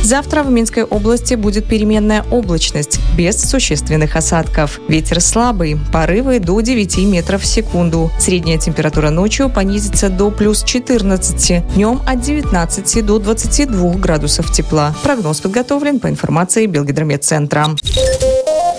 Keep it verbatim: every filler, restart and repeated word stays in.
Завтра в Минской области будет переменная облачность, без существенных осадков. Ветер слабый, порывы до девяти метров в секунду. Средняя температура ночью понизится до плюс четырнадцати, днем от девятнадцати до двадцати двух градусов тепла. Прогноз подготовлен по информации Белгидрометцентра.